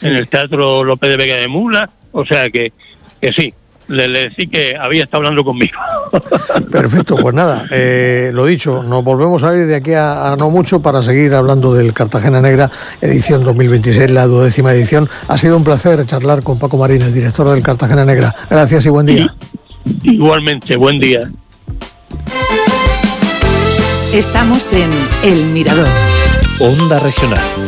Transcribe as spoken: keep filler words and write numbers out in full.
sí. en el Teatro López de Vega de Mula, o sea que, que sí, le, le decí que había estado hablando conmigo. Perfecto, pues nada, eh, lo dicho, nos volvemos a ver de aquí a, a no mucho para seguir hablando del Cartagena Negra, edición dos mil veintiséis, la duodécima edición. Ha sido un placer charlar con Paco Marín, el director del Cartagena Negra. Gracias y buen día. Y, igualmente, buen día. Estamos en El Mirador. Onda Regional.